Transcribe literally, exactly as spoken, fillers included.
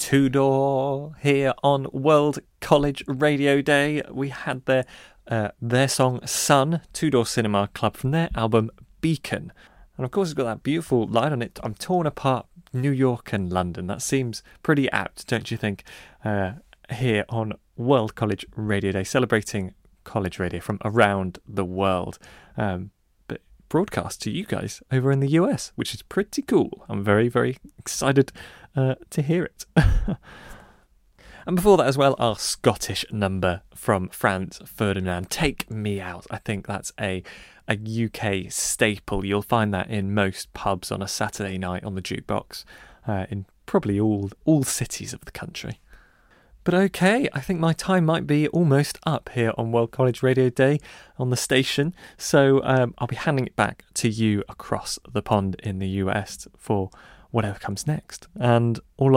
Tudor here on World College Radio Day. We had their uh, their song Sun, Tudor Cinema Club, from their album Beacon. And of course it's got that beautiful line on it, I'm torn apart New York and London. That seems pretty apt, don't you think? Uh, here on World College Radio Day, celebrating college radio from around the world. Um, but broadcast to you guys over in the U S, which is pretty cool. I'm very, very excited uh, to hear it. And before that as well, our Scottish number from Franz Ferdinand, Take Me Out. I think that's a a U K staple. You'll find that in most pubs on a Saturday night on the jukebox, uh, in probably all all cities of the country. But okay, I think my time might be almost up here on World College Radio Day on the station, so um, I'll be handing it back to you across the pond in the U S for whatever comes next. And all